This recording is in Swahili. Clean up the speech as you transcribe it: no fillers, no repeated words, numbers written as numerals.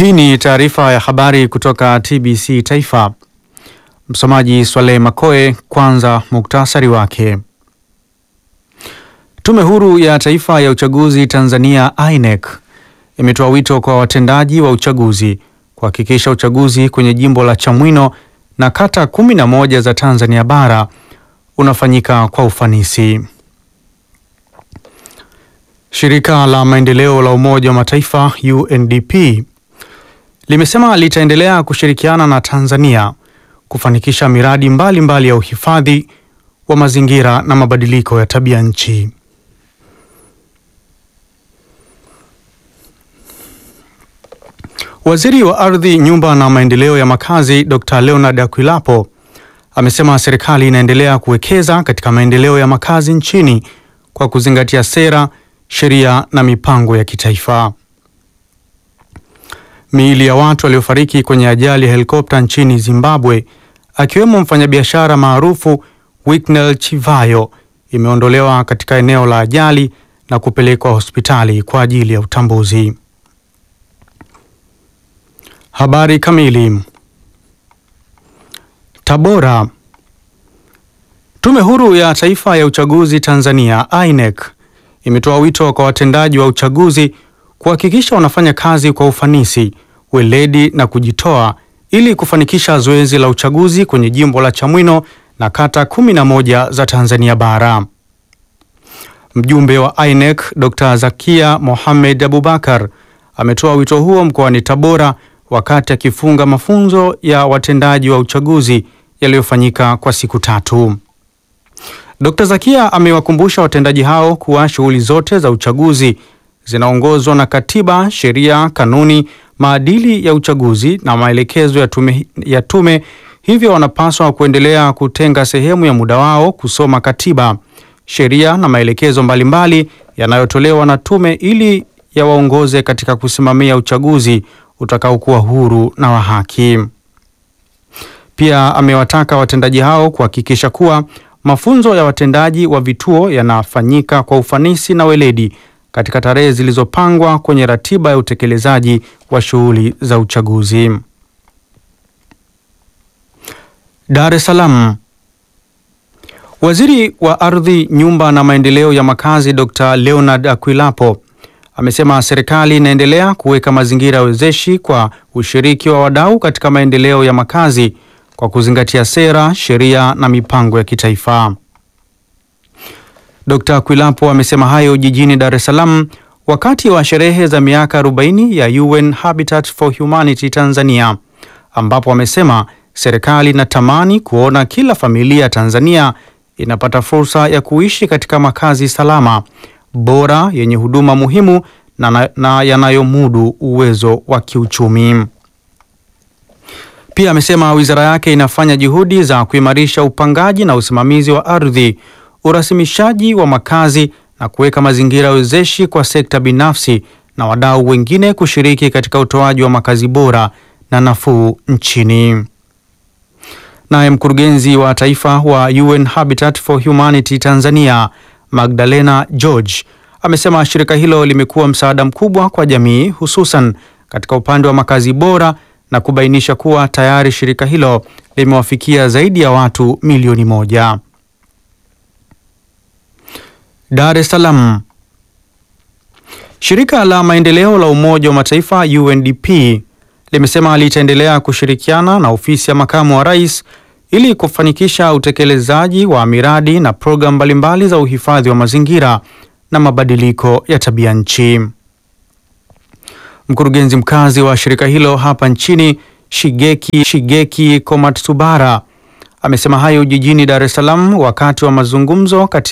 Hii ni taarifa ya habari kutoka TBC Taifa. Msomaji Swaleh Makoe. Kwanza muktasari wake. Tume Huru ya Taifa ya Uchaguzi Tanzania INEC imetoa wito kwa watendaji wa uchaguzi kuhakikisha uchaguzi kwenye jimbo la Chamwino na kata 11 za Tanzania bara unafanyika kwa ufanisi. Shirika la maendeleo la Umoja wa Mataifa UNDP limesema litaendelea kushirikiana na Tanzania kufanikisha miradi mbalimbali ya uhifadhi wa mazingira na mabadiliko ya tabia nchi. Waziri wa Ardhi, Nyumba na Maendeleo ya Makazi Dr. Leonard Akwilapo amesema serikali inaendelea kuwekeza katika maendeleo ya makazi nchini kwa kuzingatia sera, sheria na mipango ya kitaifa. Miili ya watu waliofariki kwenye ajali ya helikopta nchini Zimbabwe, akiwemo mfanyabiashara maarufu Wicknell Chivayo, imeondolewa katika eneo la ajali na kupelekwa hospitali kwa ajili ya utambuzi. Habari kamili. Tabora. Tume Huru ya Taifa ya Uchaguzi Tanzania INEC imetoa wito kwa watendaji wa uchaguzi kuhakikisha wanafanya kazi kwa ufanisi, weledi na kujitoa ili kufanikisha zoezi la uchaguzi kwenye jimbo la Chamwino na kata 11 za Tanzania bara. Mjumbe wa INEC Dr. Zakia Mohamed Abubakar ametoa wito huo mkoani Tabora wakati akifunga mafunzo ya watendaji wa uchaguzi yaliyofanyika kwa siku 3. Dr. Zakia amewakumbusha watendaji hao kuwa shughuli zote za uchaguzi zinaongozwa na katiba, sheria, kanuni, maadili ya uchaguzi na maelekezo ya tume, hivyo wanapaswa kuendelea kutenga sehemu ya muda wao kusoma katiba, sheria na maelekezo mbalimbali yanayotolewa na tume ili yawaongoze katika kusimamia uchaguzi utakaokuwa huru na wa haki. Pia amewataka watendaji hao kuhakikisha kuwa mafunzo ya watendaji wa vituo yanafanyika kwa ufanisi na weledi katika tarehe zilizopangwa kwenye ratiba ya utekelezaji wa shughuli za uchaguzi. Dar es Salaam. Waziri wa Ardhi, Nyumba na Maendeleo ya Makazi Dr. Leonard Akwilapo amesema serikali inaendelea kuweka mazingira wezeshi kwa ushiriki wa wadau katika maendeleo ya makazi kwa kuzingatia sera, sheria na mipango ya kitaifa. Dr. Akwilapo amesema hayo jijini Dar es Salaam wakati wa sherehe za miaka 40 ya UN Habitat for Humanity Tanzania, ambapo amesema serikali inatamani kuona kila familia Tanzania inapata fursa ya kuishi katika makazi salama, bora, yenye huduma muhimu na yanayomudu uwezo wa kiuchumi. Pia amesema wizara yake inafanya juhudi za kuimarisha upangaji na usimamizi wa ardhi, urasimishaji wa makazi na kuweka mazingira wezeshi kwa sekta binafsi na wadau wengine kushiriki katika utoaji wa makazi bora na nafuu nchini. Naye mkurugenzi wa taifa wa UN Habitat for Humanity Tanzania, Magdalena George, amesema shirika hilo limekuwa msaada mkubwa kwa jamii, hususan katika upande wa makazi bora, na kubainisha kuwa tayari shirika hilo limewafikia zaidi ya watu milioni 1. Dar es Salaam. Shirika la maendeleo la Umoja wa Mataifa UNDP limesema litaendelea kushirikiana na ofisi ya makamu wa rais ili kufanikisha utekelezaji wa miradi na programu mbalimbali za uhifadhi wa mazingira na mabadiliko ya tabia nchi. Mkurugenzi mkazi wa shirika hilo hapa nchini, Shigeki Komatsubara, amesema hayo jijini Dar es Salaam wakati wa mazungumzo kati